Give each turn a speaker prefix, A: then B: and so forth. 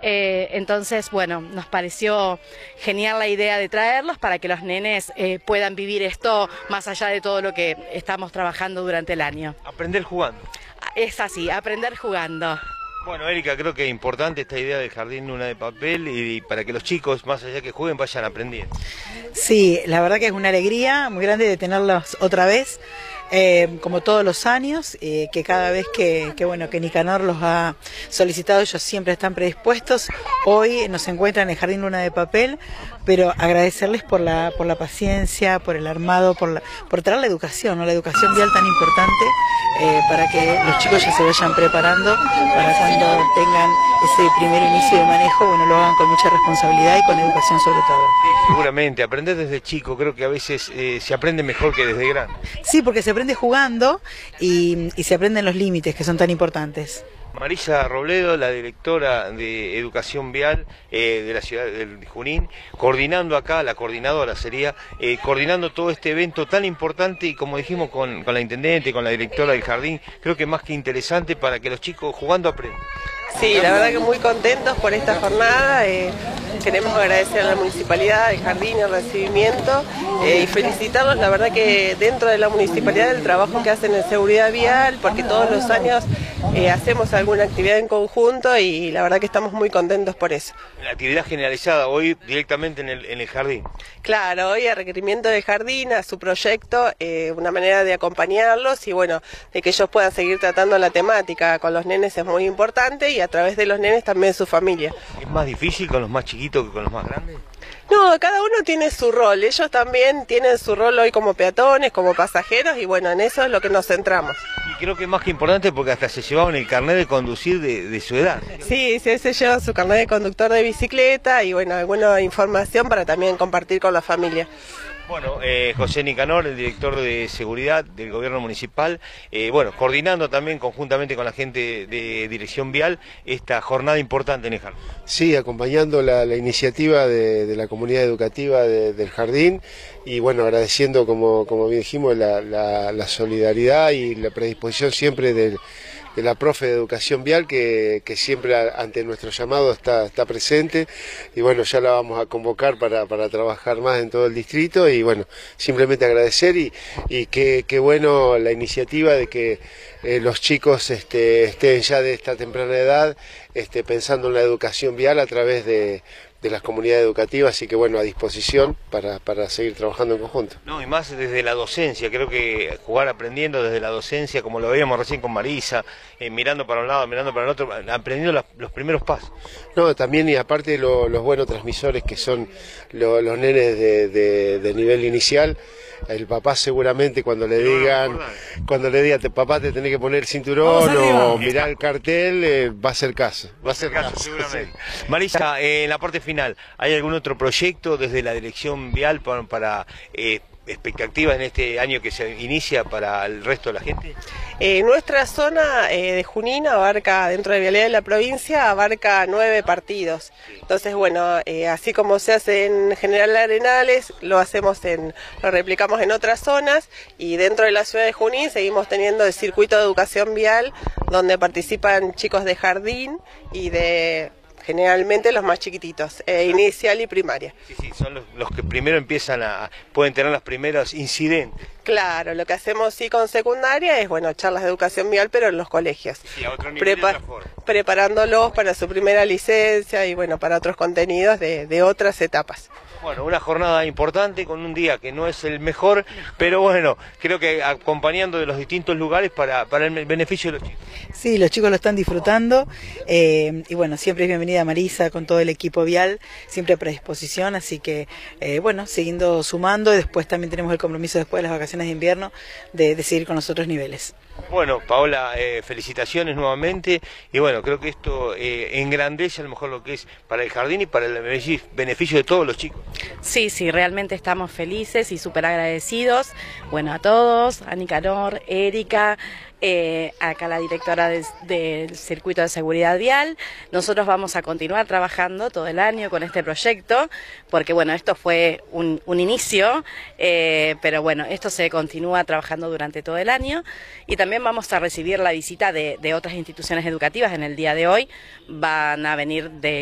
A: Entonces, bueno, nos pareció genial la idea de traerlos para que los nenes puedan vivir esto más allá de todo lo que estamos trabajando durante el año.
B: Aprender jugando.
A: Es así, aprender jugando.
B: Bueno, Erika, creo que es importante esta idea del jardín Luna de Papel y para que los chicos, más allá que jueguen, vayan aprendiendo.
C: Sí, la verdad que es una alegría muy grande de tenerlos otra vez, como todos los años, que cada vez que Nicanor los ha solicitado, ellos siempre están predispuestos. Hoy nos encuentran en el Jardín Luna de Papel, pero agradecerles por la paciencia, por el armado, por traer la educación, ¿no? La educación vial tan importante, para que los chicos ya se vayan preparando para cuando tengan ese primer inicio de manejo, bueno, lo hagan con mucha responsabilidad y con educación sobre todo.
B: Sí, seguramente, aprender desde chico, creo que a veces se aprende mejor que desde grande.
C: Sí, porque se aprende jugando y se aprenden los límites que son tan importantes.
B: Marisa Robledo, la directora de Educación Vial de la ciudad de Junín, coordinando acá, la coordinadora sería, coordinando todo este evento tan importante y como dijimos con la intendente, con la directora del jardín, creo que más que interesante para que los chicos jugando aprendan.
D: Sí, la verdad que muy contentos por esta jornada. Queremos agradecer a la municipalidad, al jardín, el recibimiento y felicitarlos. La verdad que dentro de la municipalidad el trabajo que hacen en seguridad vial, porque todos los años hacemos alguna actividad en conjunto y la verdad que estamos muy contentos por eso.
B: La actividad generalizada hoy directamente en el jardín.
D: Claro, hoy a requerimiento del jardín, a su proyecto, una manera de acompañarlos y bueno, de que ellos puedan seguir tratando la temática con los nenes es muy importante y a través de los nenes también su familia.
B: ¿Es más difícil con los más chiquitos que con los más grandes?
D: No, cada uno tiene su rol, ellos también tienen su rol hoy como peatones, como pasajeros y bueno, en eso es lo que nos centramos.
B: Y creo que es más que importante porque hasta se llevaban el carnet de conducir de su edad.
D: Sí, se lleva su carnet de conductor de bicicleta y bueno, alguna información para también compartir con la familia.
B: Bueno, José Nicanor, el director de seguridad del gobierno municipal, bueno, coordinando también conjuntamente con la gente de Dirección Vial esta jornada importante en el jardín.
E: Sí, acompañando la iniciativa de la comunidad educativa del jardín y bueno, agradeciendo, como bien dijimos, la solidaridad y la predisposición siempre de la profe de Educación Vial que siempre ante nuestro llamado está presente y bueno, ya la vamos a convocar para trabajar más en todo el distrito y bueno, simplemente agradecer y qué bueno la iniciativa de que los chicos estén ya de esta temprana edad pensando en la educación vial a través de las comunidades educativas, así que bueno, a disposición para seguir trabajando en conjunto.
B: No, y más desde la docencia, creo que jugar aprendiendo desde la docencia, como lo veíamos recién con Marisa, mirando para un lado, mirando para el otro, aprendiendo los primeros pasos.
E: No, también y aparte los buenos transmisores que son los nenes de nivel inicial. El papá seguramente cuando le digan, papá te tenés que poner el cinturón o mirar el cartel, va a hacer caso. Va a hacer caso,
B: seguramente. Sí. Marisa, en la parte final, ¿hay algún otro proyecto desde la Dirección Vial para expectativas en este año que se inicia para el resto de la gente?
D: Nuestra zona de Junín abarca, dentro de Vialidad de la provincia, abarca 9 partidos. Entonces, bueno, así como se hace en General Arenales, lo replicamos en otras zonas y dentro de la ciudad de Junín seguimos teniendo el circuito de educación vial donde participan chicos de jardín y generalmente los más chiquititos, inicial y primaria.
B: Sí, son los que primero pueden tener los primeros incidentes.
D: Claro, lo que hacemos sí con secundaria es, bueno, charlas de educación vial, pero en los colegios.
B: Sí, a otro nivel de otra forma.
D: Preparándolos para su primera licencia y, bueno, para otros contenidos de otras etapas.
B: Bueno, una jornada importante con un día que no es el mejor, pero bueno, creo que acompañando de los distintos lugares para el beneficio de los chicos.
C: Sí, los chicos lo están disfrutando y bueno, siempre es bienvenida Marisa con todo el equipo vial, siempre a predisposición, así que bueno, siguiendo sumando y después también tenemos el compromiso después de las vacaciones de invierno de seguir con los otros niveles.
B: Bueno, Paola, felicitaciones nuevamente y bueno, creo que esto engrandece a lo mejor lo que es para el jardín y para el beneficio de todos los chicos.
A: Sí, realmente estamos felices y súper agradecidos, bueno, a todos, a Nicanor, Erika, acá la directora del Circuito de Seguridad Vial. Nosotros vamos a continuar trabajando todo el año con este proyecto, porque bueno, esto fue un inicio, pero bueno, esto se continúa trabajando durante todo el año y también vamos a recibir la visita de otras instituciones educativas en el día de hoy. Van a venir de